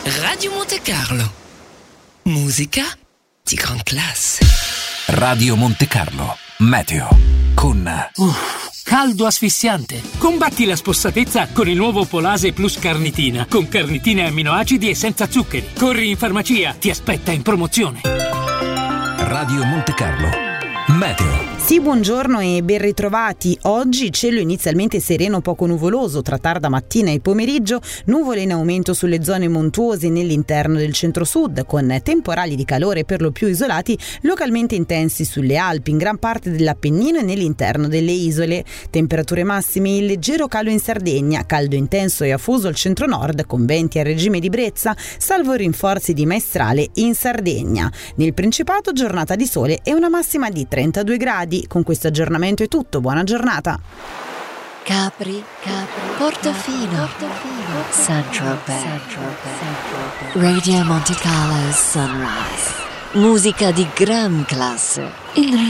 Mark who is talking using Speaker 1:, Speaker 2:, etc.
Speaker 1: Radio Monte Carlo. Musica di gran classe.
Speaker 2: Radio Monte Carlo. Meteo. Con...
Speaker 3: caldo asfissiante. Combatti la spossatezza con il nuovo Polase Plus Carnitina, con carnitine e amminoacidi e senza zuccheri. Corri in farmacia, ti aspetta in promozione.
Speaker 2: Radio Monte Carlo. Meteo.
Speaker 4: Sì, buongiorno e ben ritrovati. Oggi cielo inizialmente sereno, poco nuvoloso, tra tarda mattina e pomeriggio, nuvole in aumento sulle zone montuose nell'interno del centro-sud, con temporali di calore per lo più isolati, localmente intensi sulle Alpi, in gran parte dell'Appennino e nell'interno delle isole. Temperature massime in leggero calo in Sardegna, caldo intenso e affuso al centro-nord, con venti a regime di brezza, salvo rinforzi di maestrale in Sardegna. Nel Principato giornata di sole e una massima di 32 gradi. Con questo aggiornamento è tutto, buona giornata.
Speaker 5: Capri, Portofino, Saint-Tropez, Radio Monte Carlo Sunrise. Musica di gran classe in